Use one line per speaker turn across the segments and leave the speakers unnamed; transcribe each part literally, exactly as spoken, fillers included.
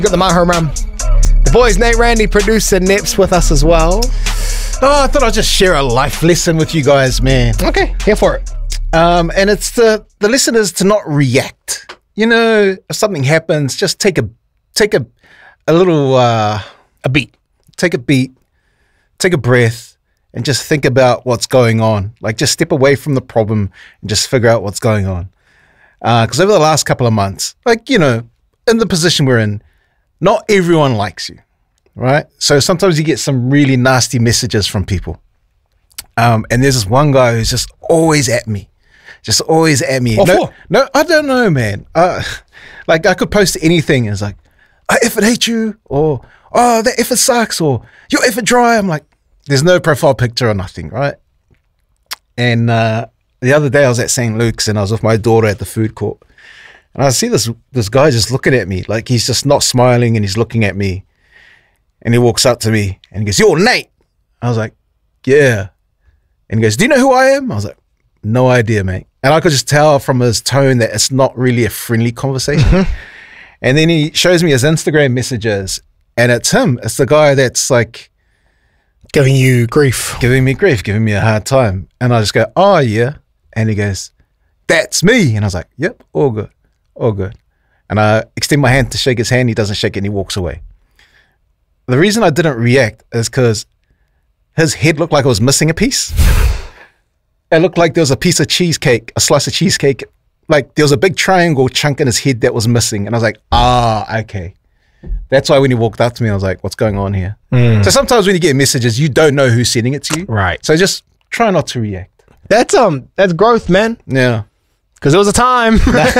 Got the My Home Run. The boys, Nate, Randy, producer Neps with us as well.
Oh, I thought I'd just share a life lesson with you guys, man.
Okay, here for it.
Um, and it's the the lesson is to not react. You know, if something happens, just take a take a a little uh,
A beat.
take a beat, take a breath, and just think about what's going on. Like, just step away from the problem and just figure out what's going on. Because over the last couple of months, like, you know, in the position we're in, not everyone likes you, right? So sometimes you get some really nasty messages from people. Um, and there's this one guy who's just always at me, just always at me.
What
no,
for?
no, I don't know, man. Uh, like, I could post anything and it's like, I effing hate you, or, oh, that effing sucks, or, you're effing dry. I'm like, there's no profile picture or nothing, right? And uh, the other day I was at Saint Luke's and I was with my daughter at the food court. And I see this this guy just looking at me, like he's just not smiling and he's looking at me. And he walks up to me and he goes, "Yo, Nate." I was like, "Yeah." And he goes, "Do you know who I am?" I was like, "No idea, mate." And I could just tell from his tone that it's not really a friendly conversation. And then he shows me his Instagram messages and it's him. It's the guy that's like
Giving you grief.
giving me grief, giving me a hard time. And I just go, "Oh, yeah." And he goes, "That's me." And I was like, "Yep, all good. All good." And I extend my hand to shake his hand. He doesn't shake it and he walks away. The reason I didn't react is because his head looked like it was missing a piece. It looked like there was a piece of cheesecake, a slice of cheesecake. Like there was a big triangle chunk in his head that was missing. And I was like, ah, okay. That's why when he walked up to me, I was like, what's going on here?
Mm.
So sometimes when you get messages, you don't know who's sending it to you.
Right.
So just try not to react.
That's um, that's growth, man.
Yeah.
Because there was a time.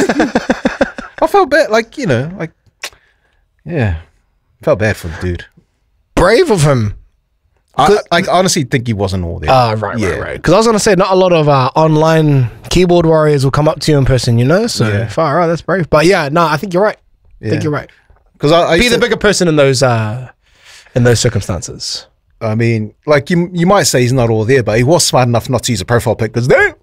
I felt bad, like, you know, like, yeah, felt bad for the dude.
Brave of him.
I, I honestly think he wasn't all there.
Ah, right,
Yeah.
right, right. Because I was going to say, not a lot of uh, online keyboard warriors will come up to you in person, you know? So,
Yeah.
far out, that's brave. But yeah, no, I think you're right. I think
Yeah.
you're right.
Because I, I,
Be
used
the
to-
bigger person in those uh, in those circumstances.
I mean, like, you you might say he's not all there, but he was smart enough not to use a profile pic because no.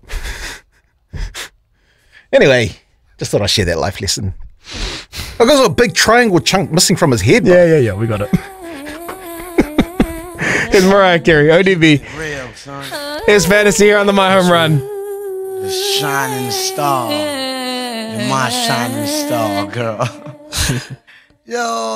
Anyway, just thought I'd share that life lesson. I got a big triangle chunk missing from his head.
Yeah, yeah, yeah, we got it. Here's Mariah Carey, O D B.
Real, son.
Here's Fantasy here on the My Home Run.
The shining star. You're my shining star, girl. Yo.